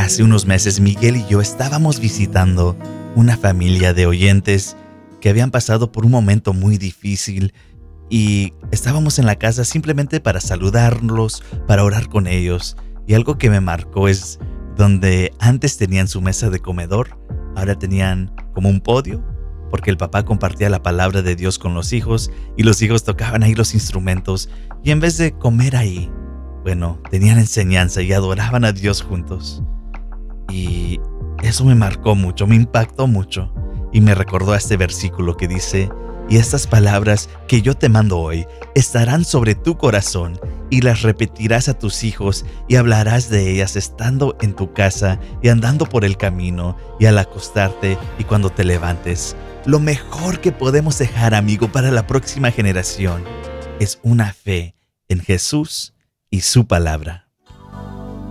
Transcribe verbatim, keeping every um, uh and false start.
Hace unos meses Miguel y yo estábamos visitando una familia de oyentes que habían pasado por un momento muy difícil y estábamos en la casa simplemente para saludarlos, para orar con ellos. Y algo que me marcó es donde antes tenían su mesa de comedor, ahora tenían como un podio, porque el papá compartía la palabra de Dios con los hijos y los hijos tocaban ahí los instrumentos y en vez de comer ahí, bueno, tenían enseñanza y adoraban a Dios juntos. Y eso me marcó mucho, me impactó mucho y me recordó a este versículo que dice: y estas palabras que yo te mando hoy estarán sobre tu corazón y las repetirás a tus hijos y hablarás de ellas estando en tu casa y andando por el camino y al acostarte y cuando te levantes. Lo mejor que podemos dejar, amigo, para la próxima generación es una fe en Jesús y su palabra.